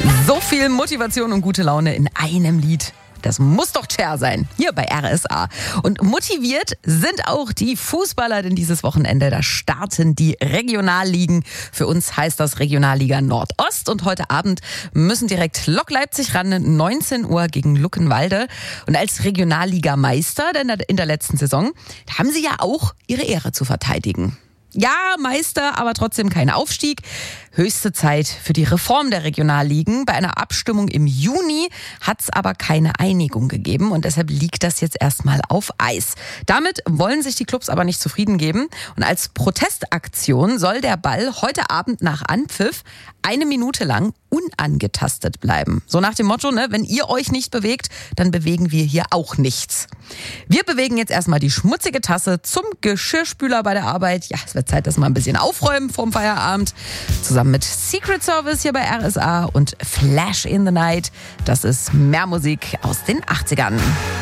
So viel Motivation und gute Laune in einem Lied. Das muss doch Cher sein, hier bei RSA. Und motiviert sind auch die Fußballer, denn dieses Wochenende, da starten die Regionalligen. Für uns heißt das Regionalliga Nordost. Und heute Abend müssen direkt Lok Leipzig ran, 19 Uhr gegen Luckenwalde. Und als Regionalligameister in der letzten Saison, da haben sie ja auch ihre Ehre zu verteidigen. Ja, Meister, aber trotzdem kein Aufstieg. Höchste Zeit für die Reform der Regionalligen. Bei einer Abstimmung im Juni hat es aber keine Einigung gegeben und deshalb liegt das jetzt erstmal auf Eis. Damit wollen sich die Clubs aber nicht zufrieden geben und als Protestaktion soll der Ball heute Abend nach Anpfiff 1 Minute lang unangetastet bleiben. So nach dem Motto, wenn ihr euch nicht bewegt, dann bewegen wir hier auch nichts. Wir bewegen jetzt erstmal die schmutzige Tasse zum Geschirrspüler bei der Arbeit. Ja, es wird Zeit, dass wir ein bisschen aufräumen vorm Feierabend. Zusammen mit Secret Service hier bei RSA und Flash in the Night. Das ist mehr Musik aus den 80ern.